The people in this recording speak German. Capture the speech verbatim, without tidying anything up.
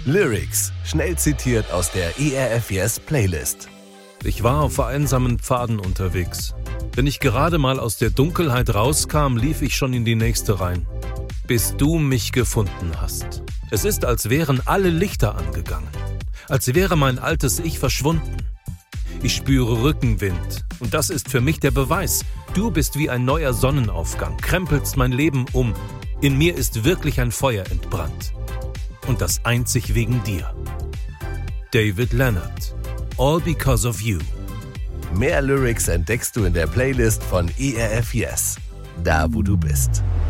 Lyrics, schnell zitiert aus der E R F Yes Playlist. Ich war auf vereinsamen Pfaden unterwegs. Wenn ich gerade mal aus der Dunkelheit rauskam, lief ich schon in die nächste rein. Bis du mich gefunden hast. Es ist, als wären alle Lichter angegangen. Als wäre mein altes Ich verschwunden. Ich spüre Rückenwind und das ist für mich der Beweis. Du bist wie ein neuer Sonnenaufgang, krempelst mein Leben um. In mir ist wirklich ein Feuer entbrannt. Und das einzig wegen dir. David Leonard. All because of you. Mehr Lyrics entdeckst du in der Playlist von E R F Yes. Da, wo du bist.